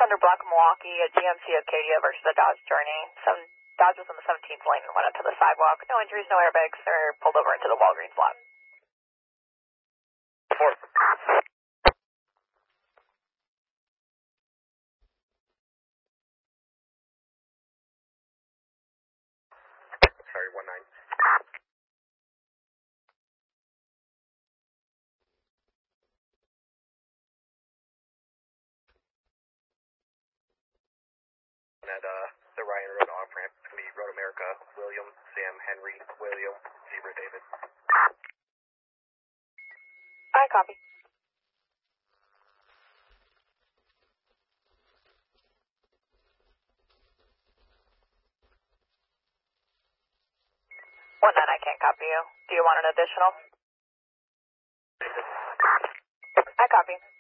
Thunder Block Milwaukee, a GMC Acadia versus a Dodge Journey. Some Dodge was in the 17th lane and went onto the sidewalk. No injuries, no airbags, or pulled over into the Walgreens lot. 4. Sorry, 19. At the Ryan Road off-ramp, it's going to be Road America, William, Sam, Henry, William, Zebra, David. I copy. 19, I can't copy you. Do you want an additional? I copy.